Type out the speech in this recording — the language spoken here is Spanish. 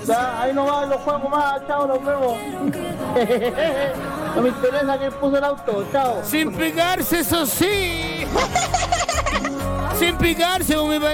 Ya, ahí no va, los juegos más, chao, nos vemos. No me interesa que puso el auto, chao. Sin pegarse, eso sí. Sin pegarse, mi